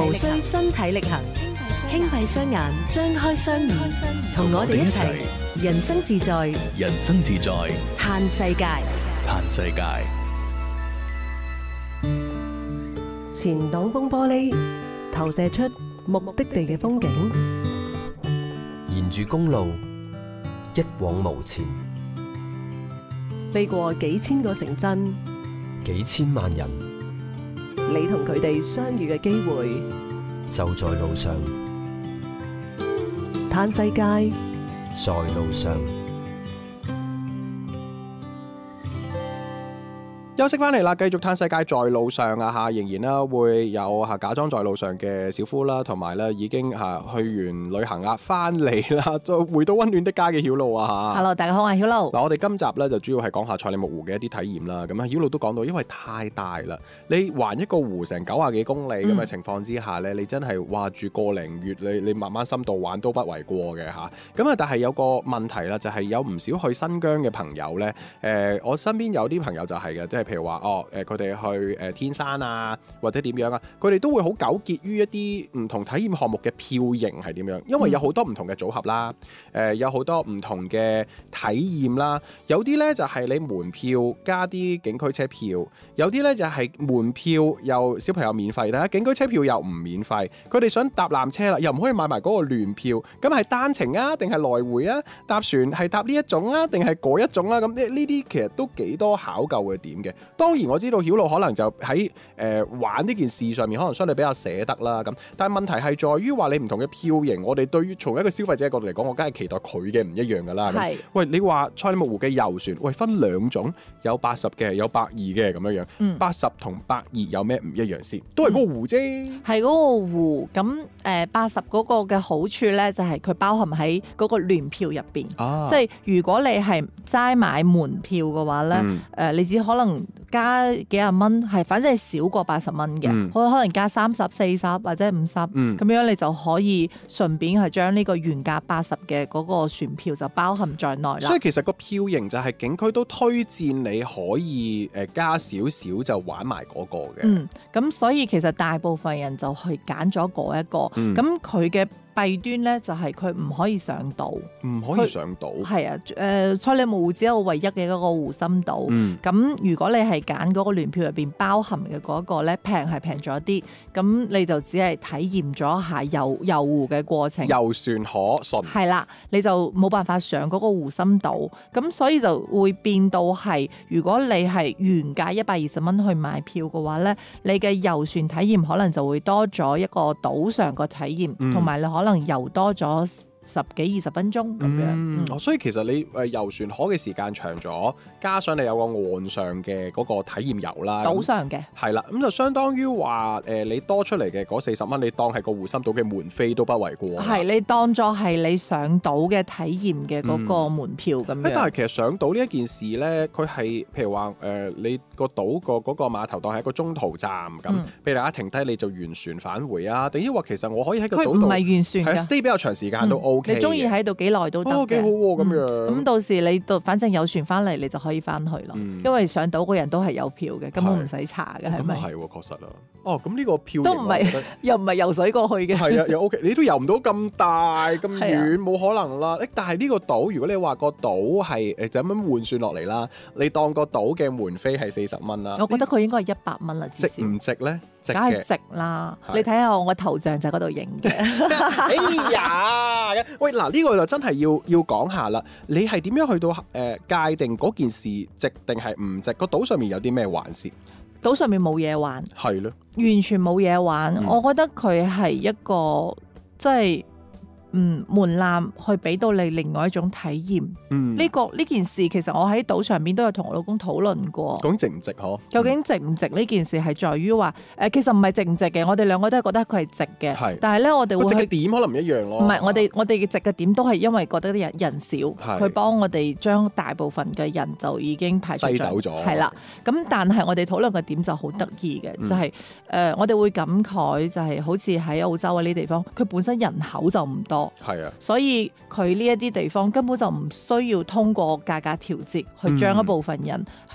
無需身體力行，輕閉雙眼，張開雙耳，同我哋一齊人生自在， 人生自在， 嘆世界。 嘆世界。 前擋風玻璃投射出目的地嘅風景， 沿住公路一往無前， 飛過幾千個城鎮， 幾千萬人， 你同佢哋相遇嘅機會就在路上。 嘆世界， 在路上。 休息翻嚟啦，繼續嘆世界在路上啊嚇，仍然啦會有嚇假裝在路上嘅小夫啦，同埋咧已經嚇去完旅行啊，翻嚟啦，就回到溫暖的家嘅曉露啊嚇。 Hello， 大家好，我係曉露。 嗱，我哋今集咧就主要係講下賽里木湖嘅一啲體驗啦。咁啊，曉露都講到，因為太大啦，你環一個湖成90幾公里咁嘅情況之下咧，你真係話住個零月，你慢慢深度玩都不為過嘅嚇。咁啊，但係有個問題啦，就係有唔少去新疆嘅朋友咧，我身邊有啲朋友就係嘅，即係譬如話佢哋去天山啊，或者點樣啊，佢哋都會好糾結於一啲唔同體驗項目嘅票型係點樣，因為有好多唔同嘅組合啦，有好多唔同嘅體驗啦，有啲呢就係你門票加啲景區車票，有啲呢就係門票又小朋友免費啦，景區車票又唔免費，佢哋想搭纜車啦，又唔可以買埋嗰個聯票，咁係單程啊，定係來回啊？搭船係搭呢一種啊，定係嗰一種啊？咁呢啲其實都幾多考究嘅點嘅。當然我知道曉露可能就喺玩呢件事上面可能相對比較捨得啦咁，但係問題係在於話你唔同嘅票型，我哋對於從一個消費者嘅角度嚟講，我梗係期待佢嘅唔一樣㗎啦。係，喂，你話賽里木湖嘅遊船，喂分兩種，有80嘅，有120嘅咁樣樣。80同120有咩唔一樣先？都係嗰個湖啫。 係嗰個湖，咁80嗰個嘅好處咧，就係佢包含喺嗰個聯票入邊。即係如果你係齋買門票嘅話咧，你只可能加幾廿蚊，係反正係少過80蚊嘅，可能加30、40或者50，咁樣你就可以順便係將呢個原價80嘅嗰個船票就包含在內啦。 所以其實個票型就係景區都推薦你可以加少少就玩埋嗰個嘅。 咁所以其實大部分人就去揀咗嗰一個，咁佢嘅弊端咧就係佢唔可以上島， 唔可以上島。係啊，賽里木湖只有唯一嘅一個湖心島。咁如果你係揀嗰個聯票入邊包含嘅嗰個咧，平係平咗啲，咁你就只係體驗咗下遊湖嘅過程。遊船可順。係啦，你就冇辦法上嗰個湖心島，咁所以就會變到係，如果你係原價120蚊去買票嘅話咧，你嘅遊船體驗可能就會多咗一個島上個體驗，同埋你可能遊多咗10幾20分鐘咁樣。 所以其實你遊船河嘅時間長咗，加上你有個岸上嘅嗰個體驗遊啦， 島上嘅係啦，咁就相當於話你多出嚟嘅嗰40蚊，你當係個湖心島嘅門飛都不為過。 係，你當作係你上島嘅體驗嘅嗰個門票咁樣。 但係其實上島呢一件事咧，佢係譬如話你個島個嗰個碼頭當係一個中途站咁，俾大家停低你就沿船返回啊？定抑或其實我可以喺個島度， 佢唔係沿船㗎， 係 stay 比較長時間都 OK。 你中意喺度幾耐都得嘅。 幾好喎咁樣。 咁到時你反正有船翻嚟，你就可以翻去咯。因為上島嗰人都係有票嘅，根本唔使查嘅，係咪？ 咁係喎，確實啦。咁呢個票都唔係，又唔係游水過去嘅。 係啊，又 OK，你都游唔到咁大咁遠，冇可能啦。但係呢個島，如果你話個島係就咁樣換算落嚟啦，你當個島嘅門飛係40蚊啦。 我覺得佢應該係100蚊啦。 值唔值咧？ 梗係值啦！你睇下我個頭像就喺嗰度影嘅。 哎呀，喂，嗱，呢個就真係要講下啦。你係點樣去到界定嗰件事值定係唔值？個島上面有啲咩玩先？ 島上面冇嘢玩， 係咯， 完全冇嘢玩。我覺得佢係一個即係門檻去俾到你另外一種體驗。呢件事其實我喺島上面都有同我老公討論過。 究竟值唔值？ 究竟值唔值呢件事係在於話其實唔係值唔值嘅，我哋兩個都係覺得佢係值嘅。係，但係咧我哋會值嘅點可能唔一樣咯。 唔係，我哋嘅值嘅點都係因為覺得啲人少，佢幫我哋將大部分嘅人就已經排除走咗。係啦，咁但係我哋討論嘅點就好得意嘅，就係我哋會感慨就係好似喺澳洲啊呢啲地方，佢本身人口就唔多。係啊，所以佢呢一啲地方根本就唔需要通過價格調節去將一部分人係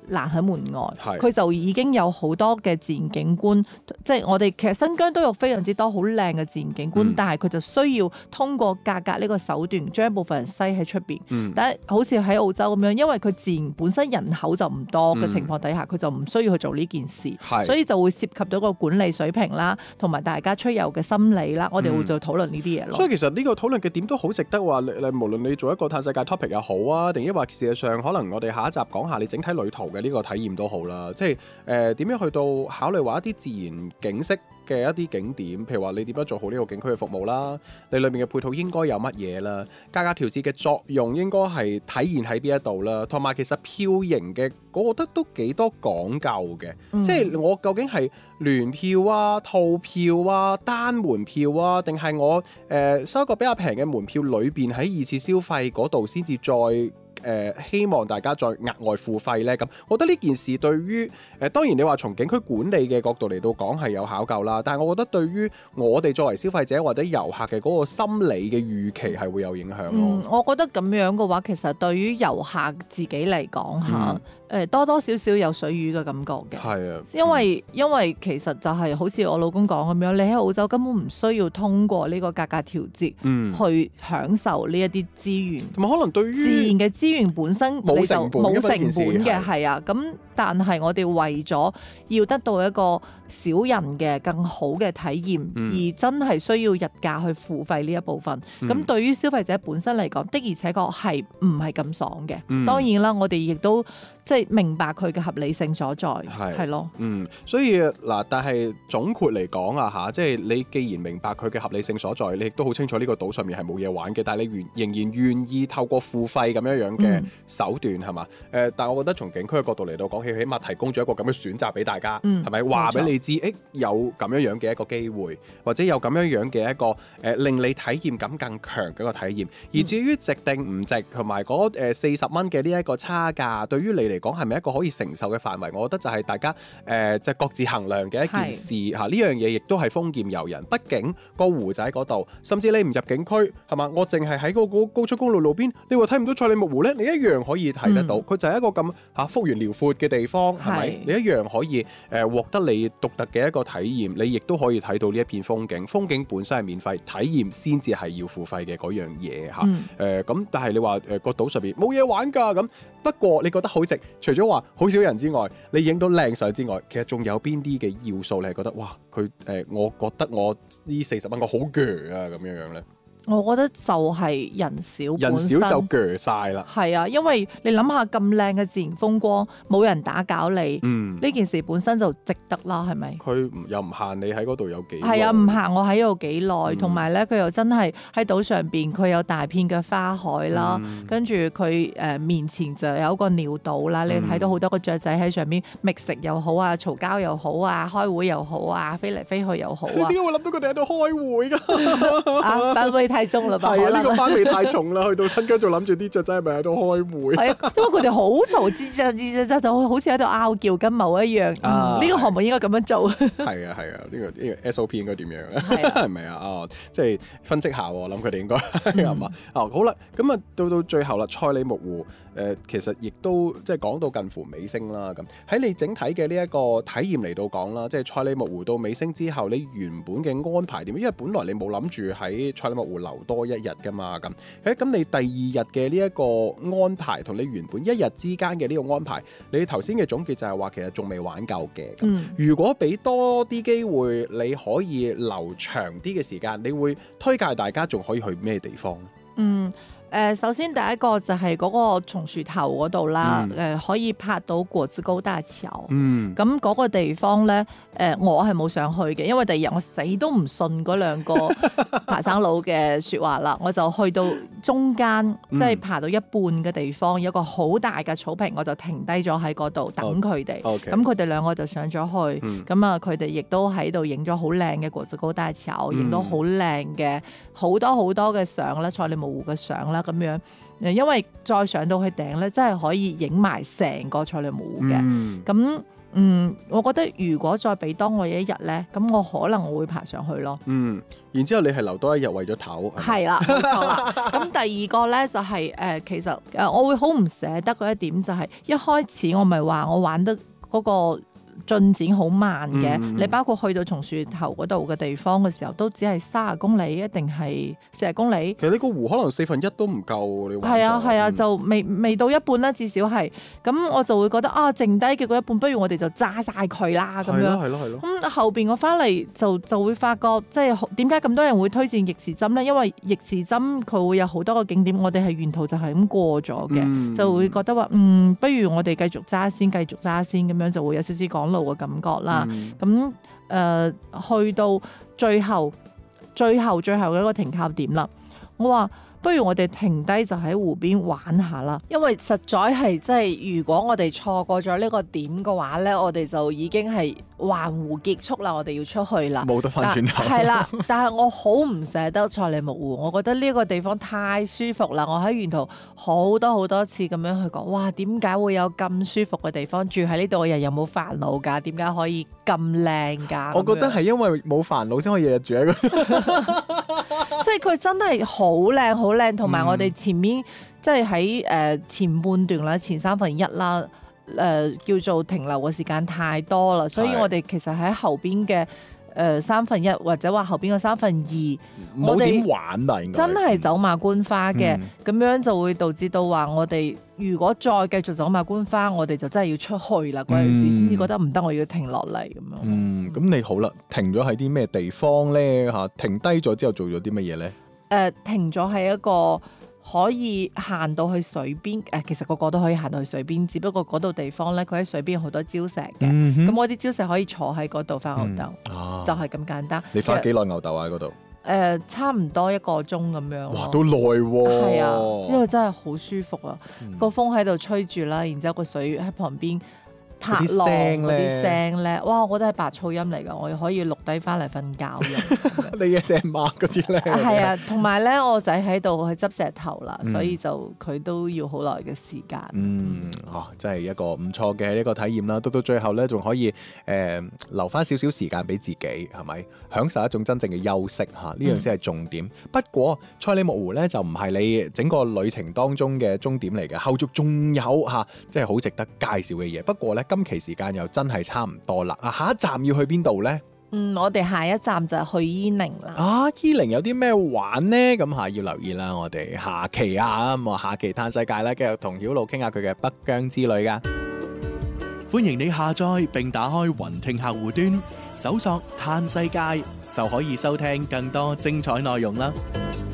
攔喺門外， 係佢就已經有好多嘅自然景觀，即係我哋其實新疆都有非常之多好靚嘅自然景觀，但係佢就需要通過格呢個手段將一部分人篩喺出邊。但係好似喺澳洲咁樣，因為佢自然本身人口就唔多嘅情況底下，佢就唔需要去做呢件事，所以就會涉及到個管理水平啦，同埋大家出遊嘅心理啦，我哋會再討論呢啲嘢咯。 所以其實呢個討論嘅點都好值得話，無論你做一個嘆世界 topic 又好啊，定抑或事實上可能我哋下一集講下你整體旅途嘅呢個體驗都好啦，即係點樣去到考慮話一啲自然景色嘅一啲景點，譬如話你點樣做好呢個景區嘅服務啦，你裏面嘅配套應該有乜嘢啦，價格調節嘅作用應該係體現喺邊一度啦，同埋其實票型嘅，我覺得都幾多講究嘅，即係我究竟係聯票啊、套票啊、單門票啊，定係我收一個比較平嘅門票裏邊喺二次消費嗰度先至再希望大家再額外付費呢？咁我覺得呢件事對於當然你話從景區管理嘅角度嚟到講係有考究啦，但係我覺得對於我哋作為消費者或者遊客嘅嗰個心理嘅預期係會有影響咯。 我覺得咁樣嘅話，其實對於遊客自己嚟講嚇。多多少少有水魚嘅感覺嘅， 係啊， 因為其實就係好似我老公講咁樣，你喺澳洲根本唔需要通過呢個價格調節去享受呢一啲資源， 同埋可能對於自然嘅資源本身冇成本嘅，係啊，咁但係我哋為咗要得到一個少人嘅更好嘅體驗，而真係需要日價去付費呢一部分，咁對於消費者本身嚟講，的而且確係唔係咁爽嘅。當然啦，我哋亦都即係明白佢嘅合理性所在，係咯。 所以嗱，但係總括嚟講啊嚇，即係你既然明白佢嘅合理性所在，你亦都好清楚呢個島上面係冇嘢玩嘅，但係你仍然願意透過付費咁樣嘅手段係嘛？但係我覺得從景區嘅角度嚟到講起碼提供咗一個咁嘅選擇俾大家，係咪話俾你知？有咁樣嘅一個機會，或者有咁樣嘅一個令你體驗感更強嘅一個體驗。而至於值定唔值，同埋嗰40蚊嘅呢一個差價，對於你嚟講係咪一個可以承受嘅範圍？我覺得就係大家即係各自衡量嘅一件事嚇。呢樣嘢亦都係豐儉由人。畢竟個湖仔嗰度，甚至你唔入景區係嘛？我淨係喺嗰個高速公路路邊，你話睇唔到賽里木湖呢？你一樣可以睇得到。佢就係一個咁幅員遼闊嘅地方，係咪？你一樣可以獲得你獨特嘅一個體驗，你亦都可以睇到呢一片風景。風景本身係免費，體驗先至係要付費嘅嗰樣嘢嚇。咁但係你話個島上邊冇嘢玩㗎咁，不過你覺得好值？除咗話好少人之外，你影到靚相之外，其實仲有邊啲嘅要素你係覺得哇佢我覺得我呢40蚊我好鋸啊咁樣咧？ 我覺得就係人少就鋸晒啦。 係啊，因為你諗下咁靚嘅自然風光，冇人打攪你，呢件事本身就值得啦，係咪？ 佢又唔限你喺嗰度有幾耐。 係啊，唔限我喺度幾耐，同埋咧佢又真係喺島上邊，佢有大片嘅花海啦，跟住佢面前就有一個鳥島啦，你睇到好多個雀仔喺上面覓食又好啊，嘈交又好啊，開會又好啊，飛嚟飛去又好啊。 點解會諗到佢哋喺度開會㗎？ 班尾太重啦吧？ 係啊，呢個班尾太重啦，去到新疆仲諗住啲雀仔係咪喺度開會？ 係啊，因為佢哋好嘈，吱就好似喺度拗叫緊某一樣。呢個項目應該咁樣做。係啊，呢個 SOP 應該點樣咧？係咪啊？即係分析下，我諗佢哋應該係嘛？好啦，咁啊到最後啦，賽里木湖其實亦都即係講到近乎尾聲啦。咁喺你整體嘅呢一個體驗嚟到講啦，即係賽里木湖到尾聲之後，你原本嘅安排點？因為本來你冇諗住喺賽里木湖留多一日噶嘛。咁你第2日嘅呢一個安排同你原本1日之間嘅呢個安排，你頭先嘅總結就係話其實仲未玩夠嘅。如果俾多啲機會，你可以留長啲嘅時間，你會推介大家仲可以去咩地方？ 首先第一個就係嗰個松樹頭嗰度啦，可以拍到果子溝大橋。咁嗰個地方咧，我係冇上去嘅，因為第2日我死都唔信嗰2個爬山佬嘅説話啦，我就去到中間，即係爬到一半嘅地方，有個好大嘅草坪，我就停低咗喺嗰度等佢哋。咁佢哋2個就上咗去，咁啊佢哋亦都喺度影咗好靚嘅果子溝大橋，影到好靚嘅好多嘅相啦，賽里木湖嘅相啦。咁樣，因為再上到去頂咧，真係可以影埋成個賽里木湖嘅。咁我覺得如果再俾多我一日咧，咁我可能我會爬上去咯。 然之後你係留多一日為咗唞。 係啦，冇錯啦。咁第二個咧就係其實我會好唔捨得嗰一點就係一開始我咪話我玩得嗰個進展好慢嘅，你包括去到松樹頭嗰度嘅地方嘅時候，都只係30公里，一定係40公里。 其實你個湖可能1/4都唔夠，你玩咗。 係啊，就未到一半啦，至少係。咁我就會覺得剩低嘅嗰一半，不如我哋就揸晒佢啦咁樣。 係咯。 咁後邊我翻嚟就會發覺，即係點解咁多人會推薦逆時針咧？因為逆時針佢會有好多個景點，我哋係沿途就係咁過咗嘅，就會覺得話不如我哋繼續揸先咁樣，就會有少少趕路嘅感覺啦。咁去到最後嘅一個停靠點啦，我話不如我哋停低就喺湖邊玩下啦，因為實在係即係如果我哋錯過咗呢個點嘅話咧，我哋就已經係環湖結束啦，我哋要出去啦， 冇得翻轉頭。 係啦，但係我好唔捨得賽里木湖，我覺得呢個地方太舒服啦。我喺沿途好多次咁樣去講，哇，點解會有咁舒服嘅地方？住喺呢度嘅人有冇煩惱㗎？點解可以咁靚㗎？ 我覺得係因為冇煩惱先可以日日住喺嗰即係佢真係好靚，同埋我哋前面即係喺前半段啦，前1/3啦，叫做停留嘅時間太多啦，所以我哋其實喺後邊嘅1/3或者話後邊嘅2/3， 冇點玩啦，應該真係走馬觀花嘅，咁樣就會導致到話我哋如果再繼續走馬觀花，我哋就真係要出去啦，嗰陣時先至覺得唔得，我要停落嚟咁樣。 咁你好啦，停咗喺啲咩地方咧？嚇，停低咗之後做咗啲乜嘢咧？ 停咗喺一個可以行到去水邊，其實個個都可以行到去水邊，只不過嗰度地方咧，佢喺水邊有好多礁石嘅，咁嗰啲礁石可以坐喺嗰度翻牛竇，就係咁簡單。 你花幾耐牛竇啊？喺嗰度？ 差唔多1個鐘咁樣。 哇，都耐喎！ 係啊，因為真係好舒服啊，個風喺度吹住啦，然之後個水喺旁邊拍浪嗰啲聲咧，哇！我覺得係白噪音嚟㗎，我可以錄低翻嚟瞓覺用。 你嘅成晚嗰啲咧？ 係啊，同埋咧，我仔喺度去執石頭啦，所以就佢都要好耐嘅時間。 真係一個唔錯嘅一個體驗啦。到最後咧，仲可以留翻少少時間俾自己，係咪享受一種真正嘅休息嚇？呢樣先係重點。不過賽里木湖咧就唔係你整個旅程當中嘅終點嚟嘅，後續仲有嚇，即係好值得介紹嘅嘢。不過咧，今期時間又真係差唔多啦。下一站要去邊度呢？ 我哋下一站就係去伊寧啦。 伊寧有啲咩玩呢？咁要留意啦。我哋下期下期嘆世界咧，繼續同曉露傾下佢嘅北疆之旅噶。 歡迎你下載並打開雲聽客戶端，搜索嘆世界就可以收聽更多精彩內容啦。